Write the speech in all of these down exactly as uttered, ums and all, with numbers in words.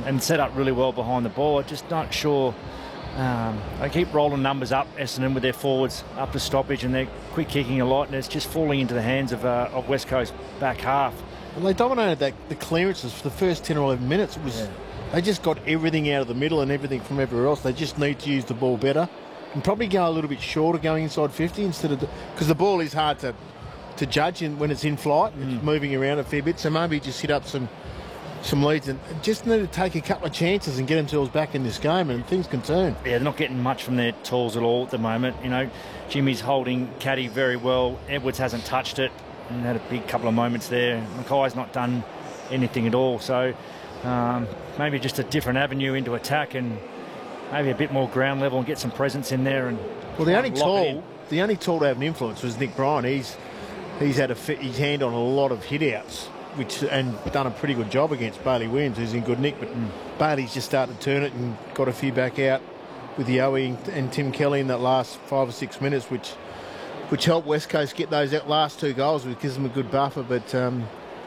um, and set up really well behind the ball. I'm just not sure. Um, they keep rolling numbers up, Essendon, with their forwards up to stoppage, and they're quick kicking a lot, and it's just falling into the hands of, uh, of West Coast back half. Well, they dominated that, the clearances for the first ten or eleven minutes. It was yeah. They just got everything out of the middle and everything from everywhere else. They just need to use the ball better and probably go a little bit shorter going inside fifty instead of... Because the, the ball is hard to, to judge in, when it's in flight and mm. it's moving around a fair bit. So maybe just hit up some... some leads and just need to take a couple of chances and get themselves back in this game, and things can turn. Yeah, they're not getting much from their tools at all at the moment. You know, Jimmy's holding Caddy very well. Edwards hasn't touched it and had a big couple of moments there. Mackay's not done anything at all. So um, maybe just a different avenue into attack and maybe a bit more ground level and get some presence in there. And well, the only tool, the only tool to have an influence was Nick Bryan. He's he's had a fit, his hand on a lot of hit outs, which and done a pretty good job against Bailey Williams, who's in good nick. But mm. Bailey's just started to turn it and got a few back out with Yowie and Tim Kelly in that last five or six minutes, which which helped West Coast get those last two goals, which gives them a good buffer. But um,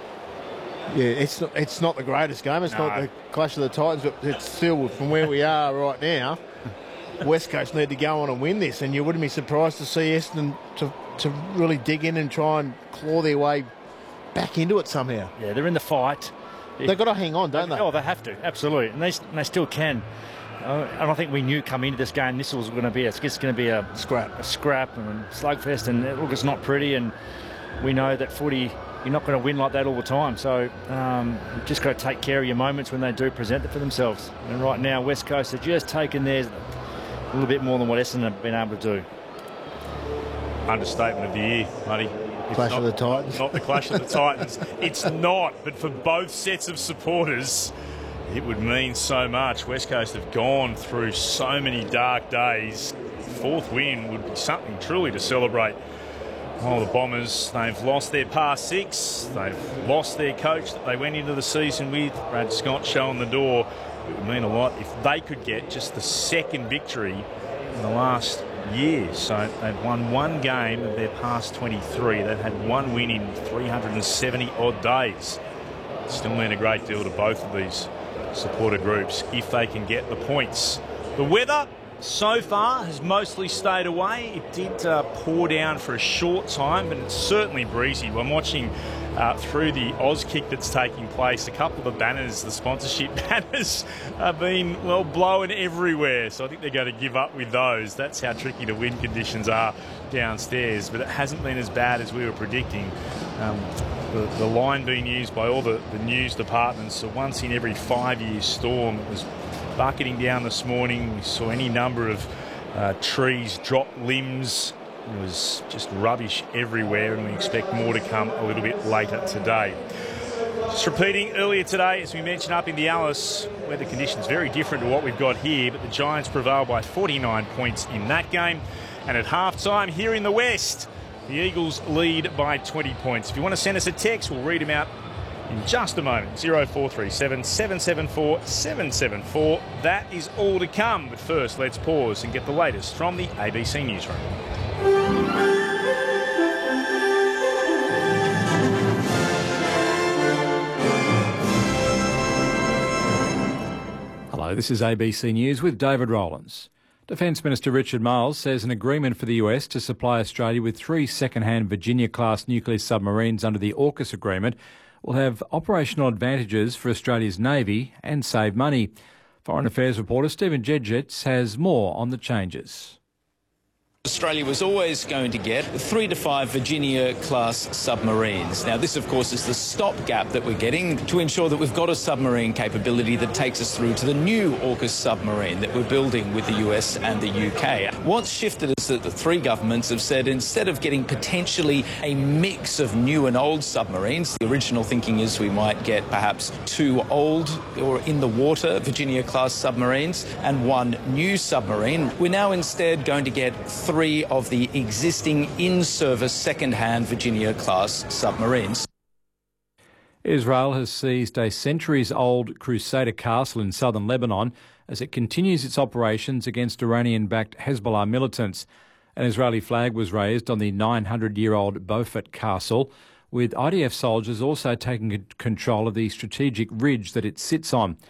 yeah, it's not, it's not the greatest game. It's no. not the Clash of the Titans, but it's still, from where we are right now, West Coast need to go on and win this. And you wouldn't be surprised to see Essendon to, to really dig in and try and claw their way back into it somehow. Yeah, they're in the fight. They've got to hang on, don't they? Oh, they have to, absolutely. And they, and they still can. Uh, I don't think we knew coming into this game this was going to be a, it's going to be a scrap, a scrap and slugfest, and look, it's not pretty. And we know that footy, you're not going to win like that all the time. So um, you've just got to take care of your moments when they do present it for themselves. And right now, West Coast are just taking theirs a little bit more than what Essendon have been able to do. Understatement of the year, Muddy. Clash not, of the Titans. Not the Clash of the Titans. It's not, but for both sets of supporters, it would mean so much. West Coast have gone through so many dark days. Fourth win would be something truly to celebrate. Oh, the Bombers, they've lost their past six. They've lost their coach that they went into the season with. Brad Scott showing the door. It would mean a lot if they could get just the second victory in the last year. So they've won one game of their past twenty-three. They've had one win in three hundred seventy odd days. It still mean a great deal to both of these supporter groups if they can get the points. The weather so far has mostly stayed away. It did uh, pour down for a short time, but it's certainly breezy. I'm watching uh, through the Auskick that's taking place. A couple of the banners, the sponsorship banners, have been, well, blowing everywhere. So I think they're going to give up with those. That's how tricky the wind conditions are downstairs. But it hasn't been as bad as we were predicting. Um, the, the line being used by all the, the news departments, so once in every five-year storm, it was bucketing down this morning. We saw any number of uh, trees drop limbs. It was just rubbish everywhere, and we expect more to come a little bit later today. Just repeating, earlier today, as we mentioned up in the Alice, weather conditions very different to what we've got here, but the Giants prevailed by forty-nine points in that game. And at half-time here in the West, the Eagles lead by twenty points. If you want to send us a text, we'll read them out in just a moment. zero four three seven, seven seven four, seven seven four. That is all to come. But first, let's pause and get the latest from the A B C Newsroom. Hello, this is A B C News with David Rowlands. Defence Minister Richard Marles says an agreement for the U S to supply Australia with three second-hand Virginia-class nuclear submarines under the AUKUS agreement will have operational advantages for Australia's Navy and save money. Foreign Affairs reporter Stephen Jedgetz has more on the changes. Australia was always going to get three to five Virginia-class submarines. Now, this, of course, is the stopgap that we're getting to ensure that we've got a submarine capability that takes us through to the new AUKUS submarine that we're building with the U S and the U K. What's shifted is that the three governments have said instead of getting potentially a mix of new and old submarines, the original thinking is we might get perhaps two old or in-the-water Virginia-class submarines and one new submarine. We're now instead going to get three Three of the existing in-service second-hand Virginia-class submarines. Israel has seized a centuries-old Crusader castle in southern Lebanon as it continues its operations against Iranian-backed Hezbollah militants. An Israeli flag was raised on the nine hundred year old Beaufort Castle, with I D F soldiers also taking control of the strategic ridge that it sits on.